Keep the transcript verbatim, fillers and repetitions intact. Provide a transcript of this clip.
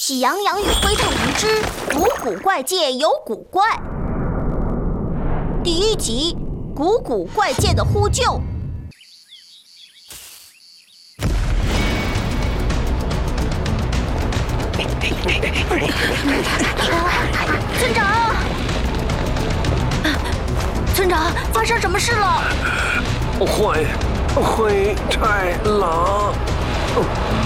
喜羊羊与灰兔灵之古古怪界有古怪。第一集，古古怪界的呼救。村长，村长，发生什么事了？ 灰灰太狼。